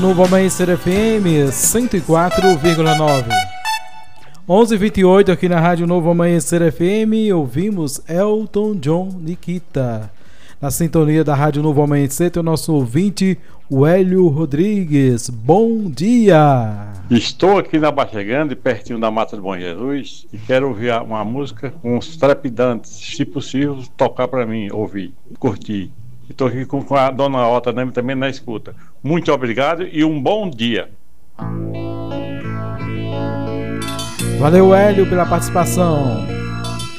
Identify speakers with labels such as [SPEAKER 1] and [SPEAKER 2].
[SPEAKER 1] Novo Amanhecer FM 104,9. 11h28 aqui na Rádio Novo Amanhecer FM. Ouvimos Elton John Nikita. Na sintonia da Rádio Novo Amanhecer tem o nosso ouvinte, o Hélio Rodrigues. Bom dia!
[SPEAKER 2] Estou aqui na Baixa Grande, pertinho da Mata do Bom Jesus, e quero ouvir uma música com os trepidantes, se possível, tocar para mim, ouvir, curtir. Estou aqui com a dona Ota também na escuta. Muito obrigado e um bom dia.
[SPEAKER 1] Valeu, Hélio, pela participação.